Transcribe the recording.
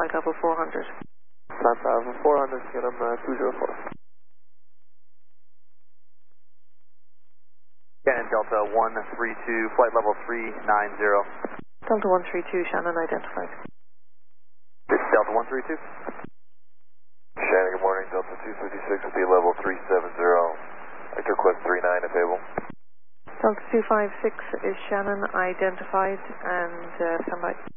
flight level 400. Flight 400, get him 204. Shannon Delta 132, flight level 390. Delta 132, Shannon identified. This is Delta 132. Shannon, good morning. Delta 256, speed level 370. I took request 39 if able. Delta 256 is Shannon identified and standby.